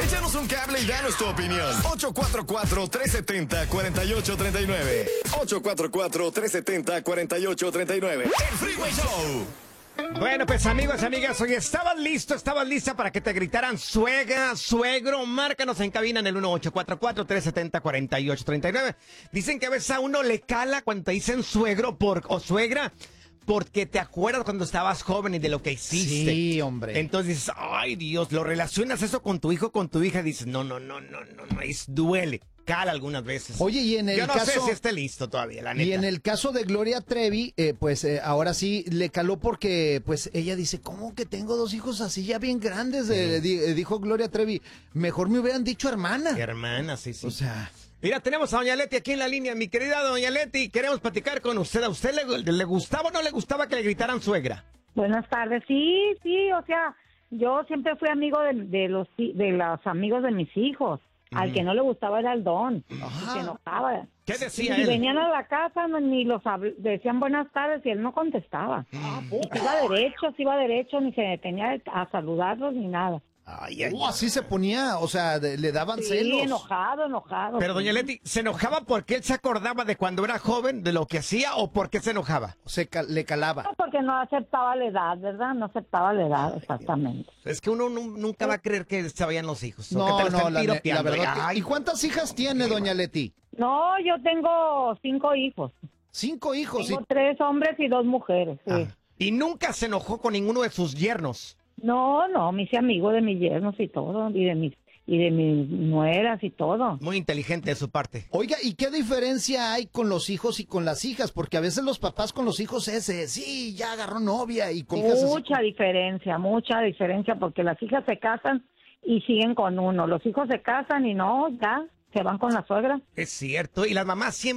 Échanos un cable y danos tu opinión. 844-370-4839. 844-370-4839. El Freeway Show. Bueno, pues amigos, amigas, oye, ¿estabas lista para que te gritaran suegra, suegro? Márcanos en cabina en el 1844-370-4839. Dicen que a veces a uno le cala cuando te dicen suegro o suegra, porque te acuerdas cuando estabas joven y de lo que hiciste. Sí, hombre. Entonces dices, ay Dios, lo relacionas eso con tu hijo, con tu hija, dices, no, duele. Cala algunas veces. Oye, y en el Yo no caso, sé si esté listo todavía, la neta. y en el caso de Gloria Trevi, ahora sí le caló porque, pues, ella dice, ¿cómo que tengo dos hijos así ya bien grandes? Dijo Gloria Trevi, mejor me hubieran dicho hermana. Hermana, sí. O sea... Mira, tenemos a doña Leti aquí en la línea. Mi querida doña Leti, queremos platicar con usted. ¿A usted le gustaba o no le gustaba que le gritaran suegra? Buenas tardes. Sí, o sea, yo siempre fui amigo de los amigos de mis hijos. Al que no le gustaba era el don. Y se enojaba. ¿Qué decía y él? venían a la casa, ni decían buenas tardes y él no contestaba. Se iba derecho, ni se detenía a saludarlos ni nada. Así se ponía, o sea, le daban celos. Sí, enojado. Pero doña Leti, ¿se enojaba porque él se acordaba de cuando era joven, de lo que hacía, o por qué se enojaba? Le calaba. No, porque no aceptaba la edad, ¿verdad? No aceptaba la edad, exactamente. Es que uno nunca va a creer que se vayan los hijos. No, la piropeando. verdad. Ay, ¿Y cuántas hijas tiene doña Leti? No, yo tengo 5 hijos. 5 hijos. Tengo 3 hombres y 2 mujeres, sí. Y nunca se enojó con ninguno de sus yernos. No, me hice amigo de mis yernos y todo, y de mis nueras y todo. Muy inteligente de su parte. Oiga, ¿y qué diferencia hay con los hijos y con las hijas? Porque a veces los papás con los hijos sí, ya agarró novia y con hijas Mucha diferencia, porque las hijas se casan y siguen con uno. Los hijos se casan y no, ya, se van con la suegra. Es cierto, y las mamás siempre